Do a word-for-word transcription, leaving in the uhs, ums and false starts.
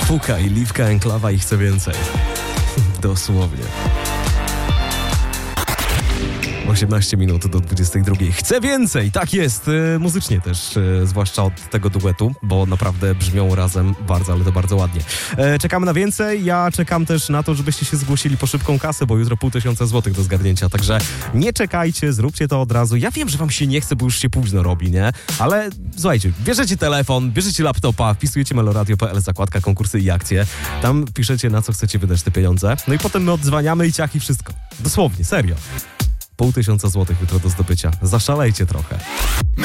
Fuka i Liwka, Enklawa i Chcę Więcej. Dosłownie. osiemnaście minut do dwudziestej drugiej. Chcę więcej, tak jest, yy, muzycznie też, yy, zwłaszcza od tego duetu, bo naprawdę brzmią razem bardzo, ale to bardzo ładnie. Yy, czekamy na więcej, ja czekam też na to, żebyście się zgłosili po szybką kasę, bo jutro pół tysiąca złotych do zgarnięcia, także nie czekajcie, zróbcie to od razu. Ja wiem, że wam się nie chce, bo już się późno robi, nie? Ale słuchajcie, bierzecie telefon, bierzecie laptopa, wpisujecie meloradio kropka p l, zakładka konkursy i akcje, tam piszecie, na co chcecie wydać te pieniądze, no i potem my odzwaniamy i ciach i wszystko. Dosłownie, serio. Pół tysiąca złotych jutro do zdobycia. Zaszalejcie trochę.